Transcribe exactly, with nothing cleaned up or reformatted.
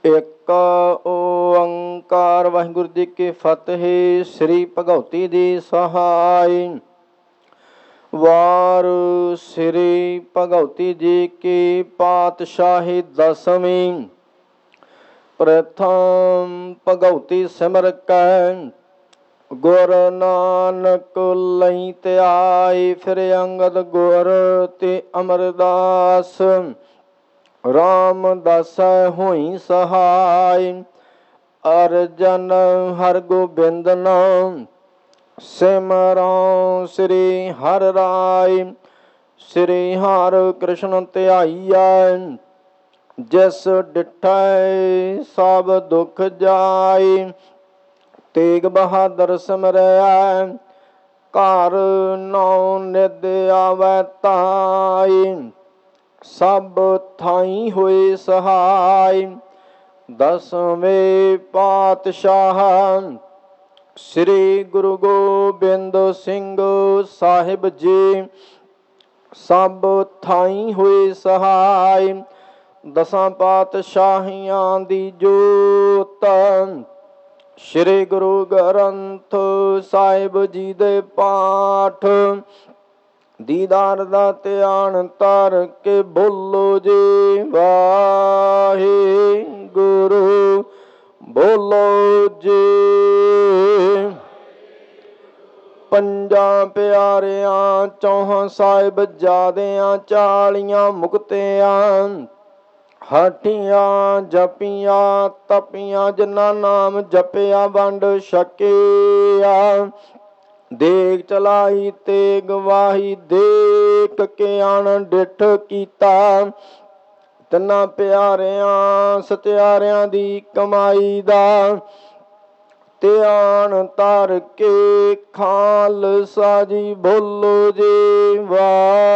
ਇੱਕ ਓੰਕਾਰ ਵਾਹਿਗੁਰੂ ਜੀ ਕੀ ਫਤਿਹ। ਸ੍ਰੀ ਭਗਉਤੀ ਦੀ ਸਹਾਈ। ਵਾਰ ਸ੍ਰੀ ਭਗਉਤੀ ਜੀ ਕੀ ਪਾਤਸ਼ਾਹੀ ਦਸਵੀਂ। ਪ੍ਰਥਮ ਭਗਉਤੀ ਸਿਮਰ ਕੈ ਗੁਰ ਨਾਨਕ ਲਈ ਧਿਆਈ। ਫਿਰ ਅੰਗਦ ਗੁਰ ਤੇ ਅਮਰਦਾਸ ਰਾਮਦਾਸੈ ਹੋਈ ਸਹਾਈ। ਅਰਜਨ ਹਰਗੋਬਿੰਦ ਨਾਮ ਸਿਮਰਉ ਸ੍ਰੀ ਹਰਿ ਰਾਇ। ਸ੍ਰੀ ਹਰਿ ਕ੍ਰਿਸ਼ਨ ਧਿਆਈਐ ਜਿਸ ਡਿਠੈ ਸਭ ਦੁਖ ਜਾਈ। ਤੇਗ ਬਹਾਦਰ ਸਿਮਰੈ ਘਰ ਨੌ ਨਿਧ ਆਵੈ ਤਾਈ। ਸਭ ਥਾਈ ਹੋਏ ਸਹਾਈ। ਦਸਵੇਂ ਪਾਤਸ਼ਾਹ ਸ੍ਰੀ ਗੁਰੂ ਗੋਬਿੰਦ ਸਿੰਘ ਸਾਹਿਬ ਜੀ ਸਭ ਥਾਈ ਹੋਏ ਸਹਾਈ। ਦਸਾਂ ਪਾਤਸ਼ਾਹੀਆਂ ਦੀ ਜੋਤ ਸ੍ਰੀ ਗੁਰੂ ਗ੍ਰੰਥ ਸਾਹਿਬ ਜੀ ਦੇ ਪਾਠ ਦੀਦਾਰ ਦਾ ਧਿਆਨ ਧਰ ਕੇ ਬੋਲੋ ਜੀ ਵਾਹਿਗੁਰੂ। ਬੋਲੋ ਜੀ। ਪੰਜਾਂ ਪਿਆਰਿਆਂ ਚੌਹਾਂ ਸਾਹਿਬਜ਼ਾਦਿਆਂ ਚਾਲੀਆਂ ਮੁਕਤਿਆਂ ਹਾਟੀਆਂ ਜਪੀਆਂ ਤਪੀਆਂ ਜਿਨ੍ਹਾਂ ਨਾਮ ਜਪਿਆ ਵੰਡ ਛਕਿਆ। ਦੇਗ ਚਲਾਈ ਤੇ ਗਵਾਹੀ ਦੇਖ ਕੇ ਅਣ ਡਿਠ ਕੀਤਾ। ਤਿੰਨਾਂ ਪਿਆਰਿਆਂ ਸਤਿਆਰਿਆਂ ਦੀ ਕਮਾਈ ਦਾ ਧਿਆਨ ਧਰ ਕੇ ਖਾਲਸਾ ਜੀ ਬੋਲੋ ਜੀ ਵਾਹਿਗੁਰੂ।